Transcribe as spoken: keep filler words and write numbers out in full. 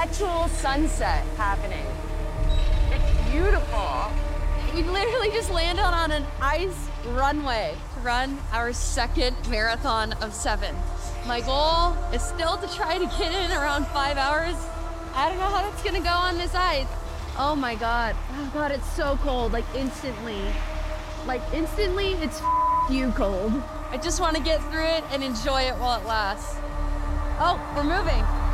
perpetual sunset happening. It's beautiful. We literally just landed on an ice runway to run our second marathon of seven. My goal is still to try to get in around five hours. I don't know how that's gonna go on this ice. Oh my God, oh God, it's so cold, like instantly. Like instantly, it's you cold. I just wanna get through it and enjoy it while it lasts. Oh, we're moving.